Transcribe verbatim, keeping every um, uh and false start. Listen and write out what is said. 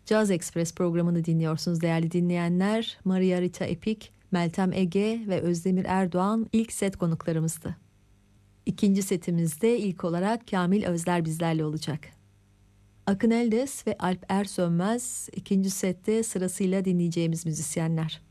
Caz Express programını dinliyorsunuz değerli dinleyenler. Maria Rita Epik, Meltem Ege ve Özdemir Erdoğan ilk set konuklarımızdı. İkinci setimizde ilk olarak Kamil Özler bizlerle olacak. Akın Eldes ve Alp Ersönmez ikinci sette sırasıyla dinleyeceğimiz müzisyenler.